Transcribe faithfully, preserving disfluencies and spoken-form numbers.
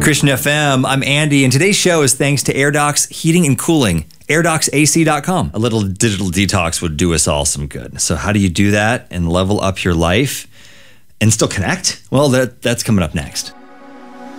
Christian F M, I'm Andy, and today's show is thanks to AirDocs Heating and Cooling, air docs A C dot com. A little digital detox would do us all some good. So how do you do that and level up your life and still connect? Well, that, that's coming up next.